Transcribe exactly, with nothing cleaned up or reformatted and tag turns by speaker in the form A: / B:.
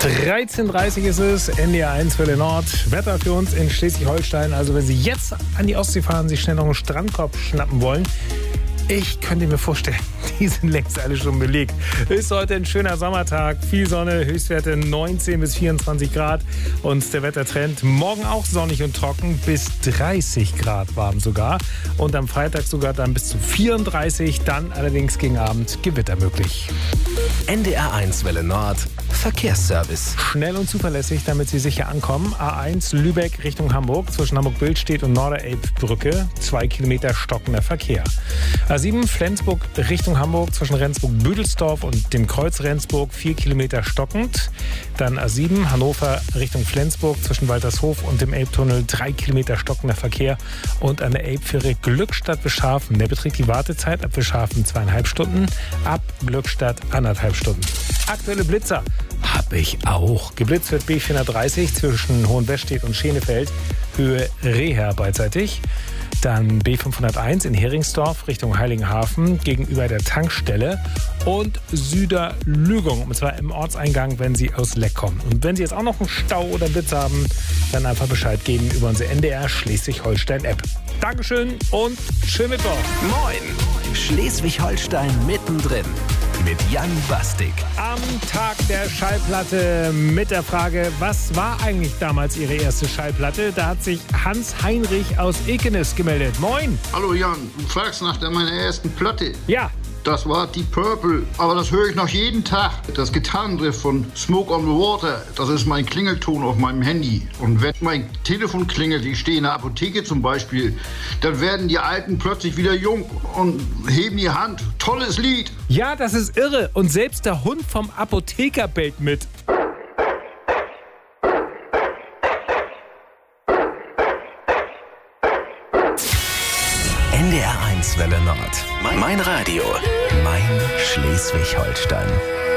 A: dreizehn Uhr dreißig ist es, N D R eins Welle Nord. Wetter für uns in Schleswig-Holstein. Also wenn Sie jetzt an die Ostsee fahren, sich schnell noch einen Strandkorb schnappen wollen, ich könnte mir vorstellen, die sind längst alle schon belegt. Ist heute ein schöner Sommertag, viel Sonne, Höchstwerte neunzehn bis vierundzwanzig Grad. Und der Wettertrend morgen auch sonnig und trocken, bis dreißig Grad warm sogar. Und am Freitag sogar dann bis zu vierunddreißig, dann allerdings gegen Abend Gewitter möglich.
B: N D R eins Welle Nord, Verkehrsservice.
A: Schnell und zuverlässig, damit Sie sicher ankommen. A eins Lübeck Richtung Hamburg, zwischen Hamburg-Billstedt und Norderelbbrücke, zwei Kilometer stockender Verkehr. A sieben Flensburg Richtung Hamburg, zwischen Rendsburg-Büdelsdorf und dem Kreuz Rendsburg, vier Kilometer stockend. Dann A sieben Hannover Richtung Flensburg, zwischen Waltershof und dem Elbtunnel, drei Kilometer stockender Verkehr. Und an der Elbfähre Glückstadt-Wischhafen, der beträgt die Wartezeit ab Wischhafen zweieinhalb Stunden, ab Glückstadt anderthalb Stunden. Aktuelle Blitzer habe ich auch. Geblitzt wird B vierhundertdreißig zwischen Hohenwestedt und Schenefeld, Höhe Reher beidseitig. Dann B fünfhunderteins in Heringsdorf Richtung Heiligenhafen gegenüber der Tankstelle und Süderlügung, und zwar im Ortseingang, wenn Sie aus Leck kommen. Und wenn Sie jetzt auch noch einen Stau oder Blitz haben, dann einfach Bescheid geben über unsere N D R Schleswig-Holstein-App. Dankeschön und schönen Mittwoch.
B: Moin, Schleswig-Holstein mittendrin mit Jan Bastik.
A: Am Tag der Schallplatte mit der Frage, was war eigentlich damals Ihre erste Schallplatte? Da hat sich Hans-Heinrich aus Ekenes gemeldet. Moin.
C: Hallo Jan, du fragst nach der meiner ersten Platte.
A: Ja.
C: Das war Deep Purple, aber das höre ich noch jeden Tag. Das Gitarrenriff von Smoke on the Water, das ist mein Klingelton auf meinem Handy. Und wenn mein Telefon klingelt, ich stehe in der Apotheke zum Beispiel, dann werden die Alten plötzlich wieder jung und heben die Hand. Tolles Lied.
A: Ja, das ist irre. Und selbst der Hund vom Apotheker bellt mit.
B: N D R eins Welle Nord. Mein Radio. Mein Schleswig-Holstein.